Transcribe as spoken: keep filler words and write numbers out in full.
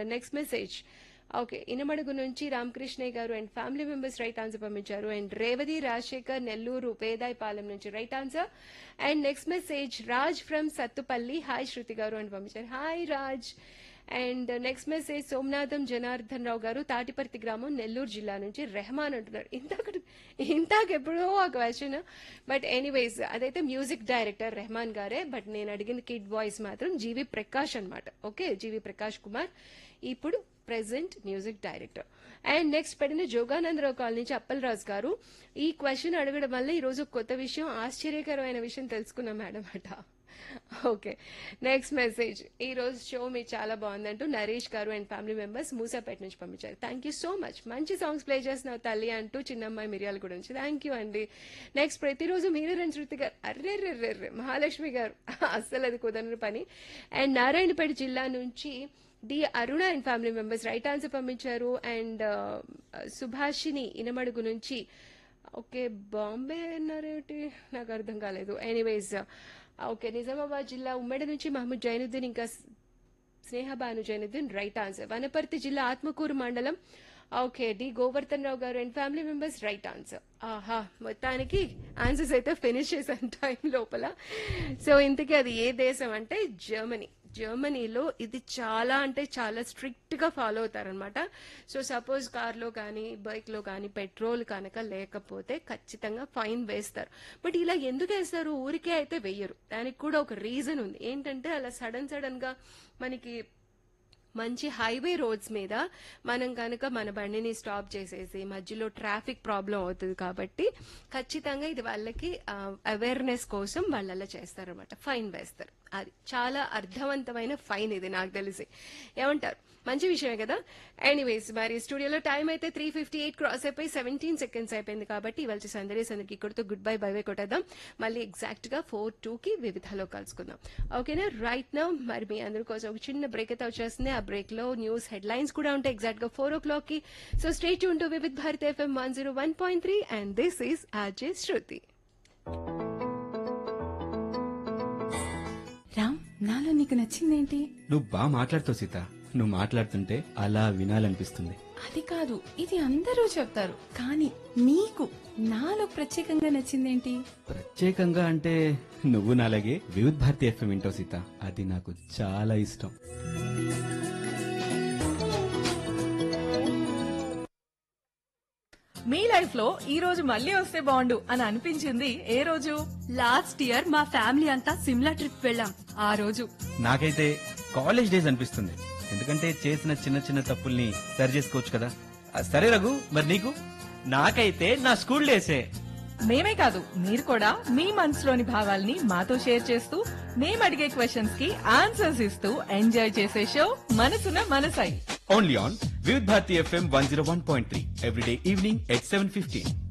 Next message okay Inamadugu నుంచి రామకృష్ణయ్య గారు and family members right answer పంపించారు. అండ్ రేవతి రాజశేఖర్ నెల్లూరు పేదాయపాలెం నుంచి right answer. And next message Raj from Sathupalli hi శృతి గారు అని పంపించారు. Hi Raj. And next message Somanatham Janardhan Rao గారు తాటిపర్తి గ్రామం నెల్లూరు జిల్లా నుంచి రెహమాన్ అంటున్నారు. ఇంతక ఇంతకెప్పుడో ఆ క్వశ్చన్, బట్ ఎనీవేస్ అదైతే మ్యూజిక్ డైరెక్టర్ రెహమాన్ గారే, బట్ నేను అడిగిన కిడ్ వాయిస్ మాత్రం జీవి ప్రకాష్ అనమాట. ఓకే, జీవి ప్రకాష్ కుమార్ ఇప్పుడు present music director. And next పెట్టిన జోగానందరావు కాలనీ నుంచి అప్పలరాజు గారు ఈ క్వశ్చన్ అడగడం వల్ల ఈ రోజు కొత్త విషయం ఆశ్చర్యకరమైన విషయం తెలుసుకున్నాం మేడం అట. ఓకే, నెక్స్ట్ మెసేజ్ ఈ రోజు షో మీకు చాలా బాగుందంటూ నరేష్ గారు అండ్ ఫ్యామిలీ మెంబర్స్ మూసాపేట నుంచి పంపించారు. Thank you so much. మంచి సాంగ్స్ ప్లే చేస్తున్నావు తల్లి అంటూ చిన్నమ్మాయి మిరియాల గురించి థ్యాంక్ యూ అండి. నెక్స్ట్ ప్రతిరోజు మీరే రెండు శృతి గారు అర్రే రెర్రెర్రే మహాలక్ష్మి గారు అస్సలు అది కుదరని పని. అండ్ నారాయణపేట జిల్లా నుంచి D Aruna and family members right answer పంపించారు. అండ్ సుభాషిని ఇనమడుగు నుంచి ఓకే బాంబే అన్నారేమిటి నాకు అర్థం కాలేదు. ఎనీవేస్ ఓకే నిజామాబాద్ జిల్లా ఉమ్మడి నుంచి మహమ్మద్ జైనుద్దీన్ ఇంకా స్నేహబాను జైనుద్దీన్ రైట్ ఆన్సర్. వనపర్తి జిల్లా ఆత్మకూరు మండలం ఓకే డి గోవర్ధన్ రావు గారు and family members right answer. ఆహా మొత్తానికి ఆన్సర్స్ అయితే ఫినిష్ చేశాను టైం లోపల. సో ఇంతకీ అది ఏ దేశం అంటే జర్మనీ. జర్మనీలో ఇది చాలా అంటే చాలా స్ట్రిక్ట్ గా ఫాలో అవుతారనమాట. సో సపోజ్ కార్ లో కానీ బైక్ లో కానీ పెట్రోల్ కనుక లేకపోతే ఖచ్చితంగా ఫైన్ వేస్తారు. బట్ ఇలా ఎందుకు వేస్తారు, ఊరికే అయితే వెయ్యరు. దానికి కూడా ఒక రీజన్ ఉంది. ఏంటంటే అలా సడన్ సడన్ గా మనకి మంచి హైవే రోడ్స్ మీద మనం కనుక మన బండిని స్టాప్ చేసేసి మధ్యలో ట్రాఫిక్ ప్రాబ్లం అవుతుంది కాబట్టి ఖచ్చితంగా ఇది వాళ్ళకి అవేర్నెస్ కోసం వాళ్ళు అలా చేస్తారనమాట, ఫైన్ వేస్తారు. అది చాలా అర్థవంతమైన ఫైన్ ఇది నాకు తెలిసి. ఏమంటారు, మంచి విషయమే కదా. ఎనీవేస్ మరి స్టూడియోలో టైం అయితే త్రీ ఫిఫ్టీ ఎయిట్ క్రాస్ అయిపోయి సెవెంటీన్ సెకండ్స్ అయిపోయింది కాబట్టి ఇవాళ సందడి సందరికి ఇక్కడితో గుడ్ బై బై బై కొట్టేద్దాం. మళ్ళీ ఎగ్జాక్ట్ గా ఫోర్ టూ కి వివిధలో కలుసుకుందాం. ఓకేనా, రైట్ నౌ మరి మీ అందరి కోసం ఒక చిన్న బ్రేక్ అయితే వచ్చేస్తుంది. ఆ బ్రేక్ లో న్యూస్ హెడ్ లైన్స్ కూడా ఉంటాయి ఎగ్జాక్ట్ గా ఫోర్ ఓ క్లాక్ కి. So stay tune to Vividh Bharati FM one zero one point three and this is RJ శృతి. రామ్, నాలో నీకు నచ్చిందేంటి? నువ్వు బాగా మాట్లాడుతావు సీత. నువ్వు మాట్లాడుతుంటే అలా వినాలనిపిస్తుంది. అది కాదు, ఇది అందరూ చెప్తారు, కానీ నీకు నాలో ప్రత్యేకంగా నచ్చిందేంటి? ప్రత్యేకంగా అంటే నువ్వు నాలాగే వివిధ్ భారతి ఎఫ్ఎం వింటావు సీత. అది నాకు చాలా ఇష్టం. మీ లైఫ్ లో ఈ రోజు మళ్ళీ వస్తే బాగుండు అని అనిపించింది ఏ రోజు? లాస్ట్ ఇయర్ మా ఫ్యామిలీ అంతా సిమ్లా ట్రిప్ వెళ్ళాం. ఆ రోజు నాకైతే కాలేజ్ డేస్ అనిపిస్తుంది. ఎందుకంటే చేసిన చిన్న చిన్న తప్పుల్ని సరి చేసుకోవచ్చు కదా. ఆ, సరే రఘు, మరి నీకు? నాకైతే నా స్కూల్ డేసే. మేమే కాదు, మీరు కూడా మీ మనసులోని భావాల్ని మాతో షేర్ చేస్తూ మేము అడిగే క్వశ్చన్స్ కి ఆన్సర్స్ ఇస్తూ ఎంజాయ్ చేసే షో మనసున మనసై. Only on Vividh Bharati FM one zero one point three everyday evening at seven fifteen.